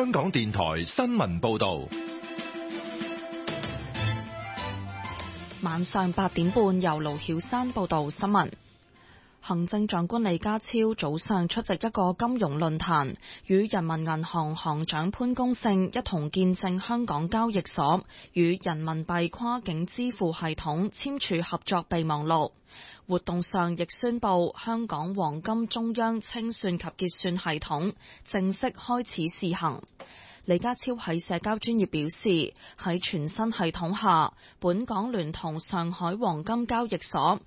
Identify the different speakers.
Speaker 1: 香港電台新聞報道。
Speaker 2: 晚上8點半，由盧曉珊報道新聞。行政長官李家超早上出席一個金融論壇，與人民銀行行長潘功勝一同見證香港交易所與人民幣跨境支付系統簽署合作備忘錄。活動上亦宣布香港黃金中央清算及結算系統正式開始試行。李家超喺社交專頁表示，喺全新系統下，本港聯同上海黃金交易所